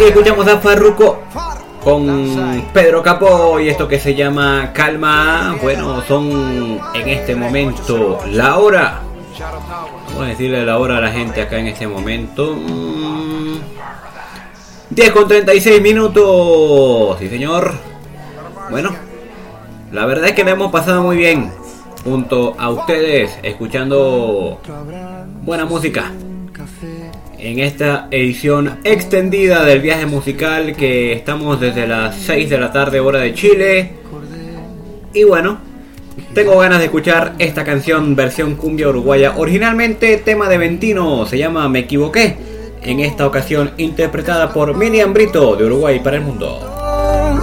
Aquí escuchamos a Farruko con Pedro Capó y esto que se llama Calma. Bueno, son en este momento la hora. Vamos a decirle la hora a la gente acá en este momento. 10:36. Sí, señor. Bueno, la verdad es que la hemos pasado muy bien junto a ustedes, escuchando buena música en esta edición extendida del viaje musical, que estamos desde las 6 de la tarde hora de Chile. Y bueno, tengo ganas de escuchar esta canción versión cumbia uruguaya, originalmente tema de Ventino, se llama Me Equivoqué, en esta ocasión interpretada por Miriam Brito de Uruguay para el mundo.